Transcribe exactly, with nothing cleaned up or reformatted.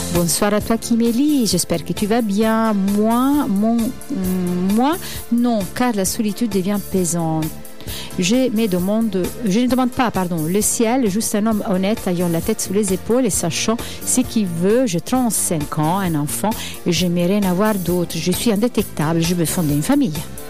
Bonsoir à toi Kimélie, j'espère que tu vas bien. Moi, mon, moi, non, car la solitude devient pesante. Je me demande, je ne demande pas, pardon, le ciel, juste un homme honnête ayant la tête sous les épaules et sachant ce qu'il veut. J'ai trente-cinq ans, un enfant et j'aimerais en avoir d'autres. Je suis indétectable, je veux fonder une famille.